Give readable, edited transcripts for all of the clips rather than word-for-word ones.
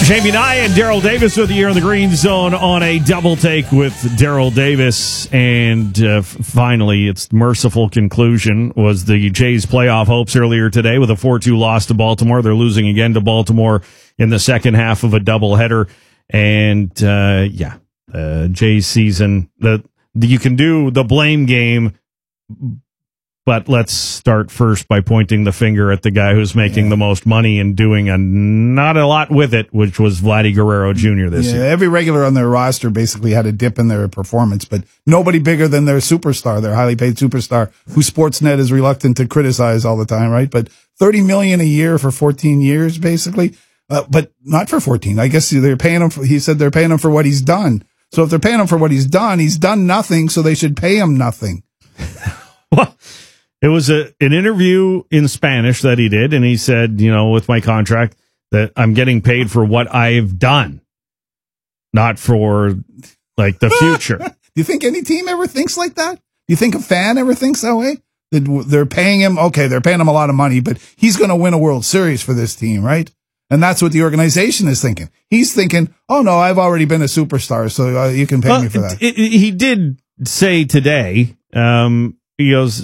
Jamie Nye and Daryl Davis with you here in the Green Zone on a double take with Daryl Davis. And finally, its merciful conclusion was the Jays' playoff hopes earlier today with a 4-2 loss to Baltimore. They're losing again to Baltimore in the second half of a doubleheader. And, Jays season, you can do the blame game, but let's start first by pointing the finger at the guy who's making the most money and doing not a lot with it, which was Vladdy Guerrero Jr. this year. Every regular on their roster basically had a dip in their performance, but nobody bigger than their superstar, their highly paid superstar, who Sportsnet is reluctant to criticize all the time, right? But $30 million a year for 14 years, basically, but not for 14. I guess they're paying him. He said they're paying him for what he's done. So if they're paying him for what he's done nothing, so they should pay him nothing. Well, it was an interview in Spanish that he did, and he said, with my contract, that I'm getting paid for what I've done, not for, the future. Do you think any team ever thinks like that? Do you think a fan ever thinks that way? That they're paying him, they're paying him a lot of money, but he's going to win a World Series for this team, right? And that's what the organization is thinking. He's thinking, oh, no, I've already been a superstar, so you can pay me for that. He did say today, he goes,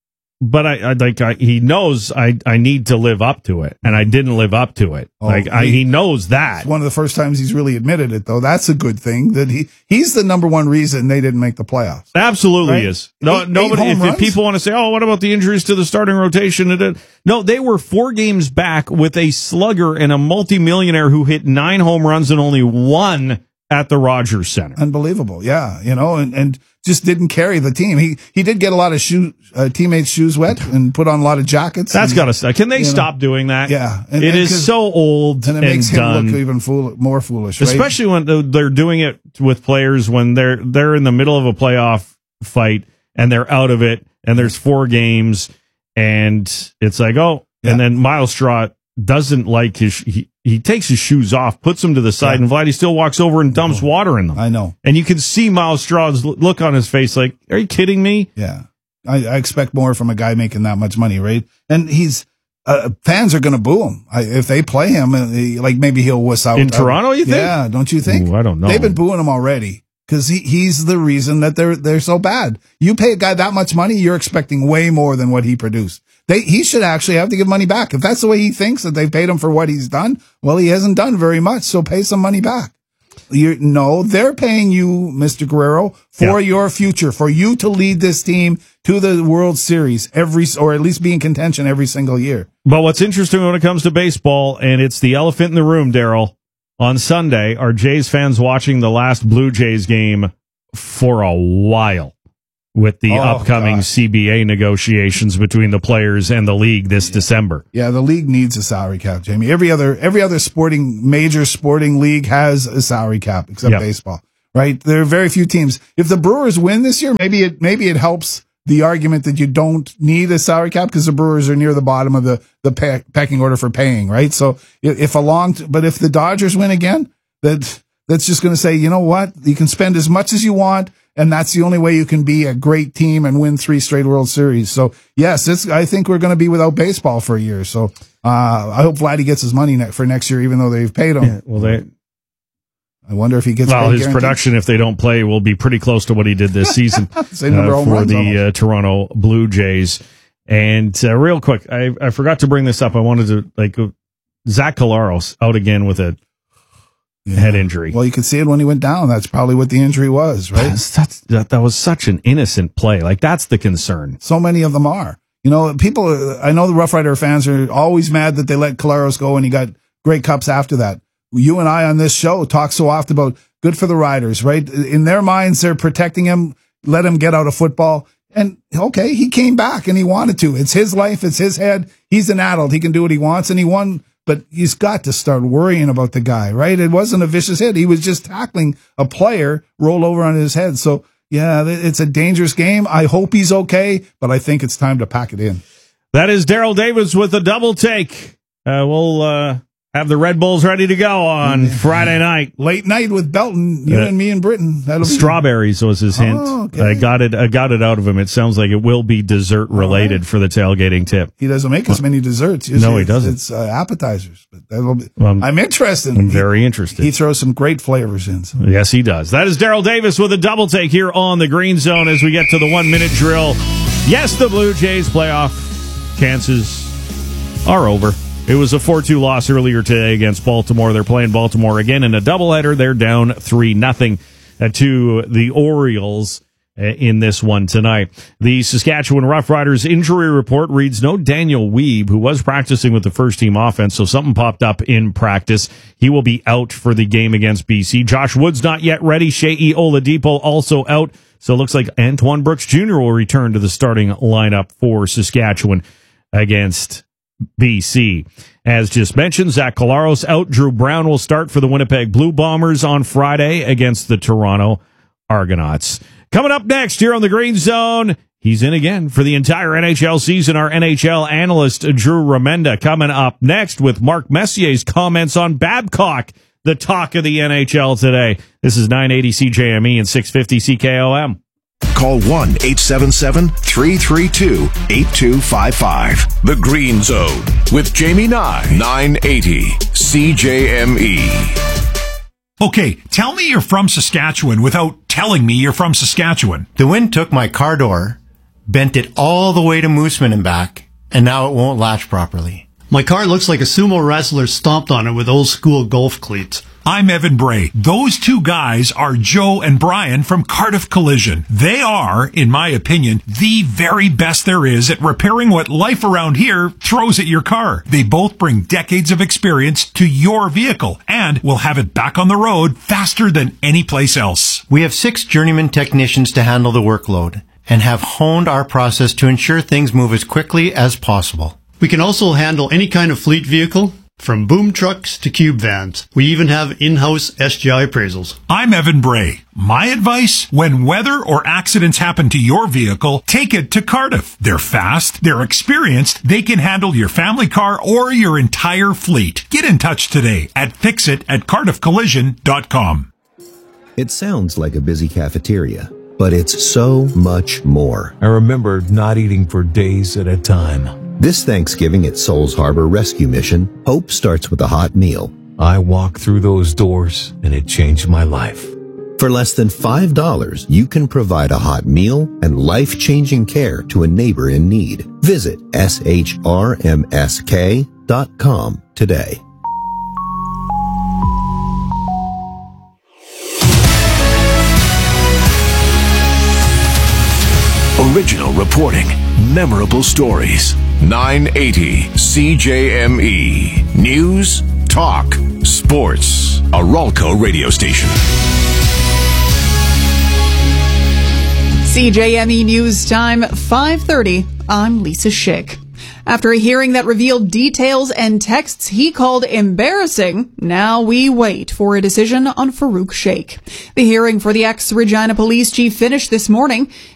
but he knows I need to live up to it, and I didn't live up to it. He knows that. It's one of the first times he's really admitted it, though. That's a good thing. That he's the number one reason they didn't make the playoffs. Absolutely right? is. Nobody. If people want to say, "Oh, what about the injuries to the starting rotation?" No, they were 4 games back with a slugger and a multimillionaire who hit 9 home runs and only 1 at the Rogers Center. Unbelievable, yeah. And just didn't carry the team. He did get a lot of teammates' shoes wet and put on a lot of jackets. That's got to stop. Can they stop doing that? Yeah. It is so old and it makes him done. look even more foolish, right? Especially when they're doing it with players when they're in the middle of a playoff fight and they're out of it and there's 4 games and it's like, and then Miles Straw doesn't like he takes his shoes off, puts them to the side, and Vladdy still walks over and dumps water in them. I know. And you can see Miles Straw's look on his face like, are you kidding me? Yeah. I expect more from a guy making that much money, right? And fans are going to boo him. If they play him, maybe he'll wuss out. In Toronto, you think? Yeah, don't you think? Ooh, I don't know. They've been booing him already because he's the reason that they're so bad. You pay a guy that much money, you're expecting way more than what he produced. He should actually have to give money back. If that's the way he thinks that they've paid him for what he's done, well, he hasn't done very much, so pay some money back. They're paying you, Mr. Guerrero, for your future, for you to lead this team to the World Series or at least be in contention every single year. But what's interesting when it comes to baseball, and it's the elephant in the room, Daryl, on Sunday, are Jays fans watching the last Blue Jays game for a while with the upcoming CBA negotiations between the players and the league this December. Yeah, the league needs a salary cap, Jamie. Every other major sporting league has a salary cap except baseball, right? There are very few teams. If the Brewers win this year, maybe it helps the argument that you don't need a salary cap because the Brewers are near the bottom of the pecking order for paying, right? So but if the Dodgers win again, that's just going to say, you know what? You can spend as much as you want, and that's the only way you can be a great team and win 3 straight World Series. So, yes, I think we're going to be without baseball for a year. So, I hope Vladdy gets his money for next year, even though they've paid him. Yeah, I wonder if he gets paid. His guaranteed. Production, if they don't play, will be pretty close to what he did this season for the Toronto Blue Jays. And real quick, I forgot to bring this up. I wanted to, Zach Collaros out again with a head injury. Well, you could see it when he went down. That's probably what the injury was, right? That was such an innocent play. That's the concern. So many of them are. People, I know the Rough Rider fans are always mad that they let Collaros go and he got Grey Cups after that. You and I on this show talk so often about good for the Riders, right? In their minds, they're protecting him, let him get out of football. And he came back and he wanted to. It's his life. It's his head. He's an adult. He can do what he wants and he won. But he's got to start worrying about the guy, right? It wasn't a vicious hit. He was just tackling a player, rolled over on his head. So, yeah, it's a dangerous game. I hope he's okay, but I think it's time to pack it in. That is Daryl Davis with a double take. We'll have the Red Bulls ready to go on Friday night. Late night with Belton, you and me in Britain. That'll be strawberries was his hint. Oh, okay. I got it out of him. It sounds like it will be dessert related for the tailgating tip. He doesn't make us many desserts. Usually no, he doesn't. It's appetizers. But that'll be, I'm interested. I'm very interested. He throws some great flavors in. So. Yes, he does. That is Daryl Davis with a double take here on the Green Zone as we get to the 1 minute drill. Yes, the Blue Jays playoff chances are over. It was a 4-2 loss earlier today against Baltimore. They're playing Baltimore again in a doubleheader. They're down 3-0 to the Orioles in this one tonight. The Saskatchewan Roughriders injury report reads no Daniel Weeb, who was practicing with the first-team offense, so something popped up in practice. He will be out for the game against BC. Josh Wood's not yet ready. Shea Oladipo also out, so it looks like Antoine Brooks Jr. will return to the starting lineup for Saskatchewan against BC. As just mentioned, Zach Collaros out. Drew Brown will start for the Winnipeg Blue Bombers on Friday against the Toronto Argonauts. Coming up next here on the Green Zone, he's in again for the entire NHL season. Our NHL analyst, Drew Remenda, coming up next with Mark Messier's comments on Babcock, the talk of the NHL today. This is 980 CJME and 650 CKOM. Call 1-877-332-8255. The Green Zone with Jamie Nye, 980 CJME. Okay, tell me you're from Saskatchewan without telling me you're from Saskatchewan. The wind took my car door, bent it all the way to Mooseman and back, and now it won't latch properly. My car looks like a sumo wrestler stomped on it with old school golf cleats. I'm Evan Bray. Those two guys are Joe and Brian from Cardiff Collision. They are, in my opinion, the very best there is at repairing what life around here throws at your car. They both bring decades of experience to your vehicle and will have it back on the road faster than any place else. We have 6 journeyman technicians to handle the workload and have honed our process to ensure things move as quickly as possible. We can also handle any kind of fleet vehicle, from boom trucks to cube vans. We even have in-house SGI appraisals. I'm Evan Bray. My advice, when weather or accidents happen to your vehicle, take it to Cardiff. They're fast, they're experienced, they can handle your family car or your entire fleet. Get in touch today at fixit@cardiffcollision.com. It sounds like a busy cafeteria, but it's so much more. I remember not eating for days at a time. This Thanksgiving at Souls Harbor Rescue Mission, hope starts with a hot meal. I walked through those doors and it changed my life. For less than $5, you can provide a hot meal and life-changing care to a neighbor in need. Visit shrmsk.com today. Original reporting, memorable stories. 980 CJME. News, talk, sports. A Ralco radio station. CJME News Time, 5:30. I'm Lisa Schick. After a hearing that revealed details and texts he called embarrassing, now we wait for a decision on Farouk Sheikh. The hearing for the ex-Regina police chief finished this morning.